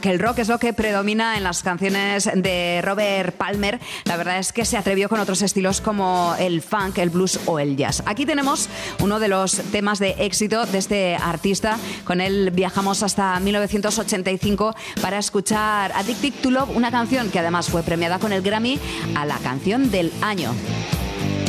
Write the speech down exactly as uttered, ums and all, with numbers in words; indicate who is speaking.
Speaker 1: Que el rock es lo que predomina en las canciones de Robert Palmer. La verdad es que se atrevió con otros estilos como el funk, el blues o el jazz. Aquí tenemos uno de los temas de éxito de este artista. Con él viajamos hasta mil novecientos ochenta y cinco para escuchar Addicted to Love, una canción que además fue premiada con el Grammy a la canción del año.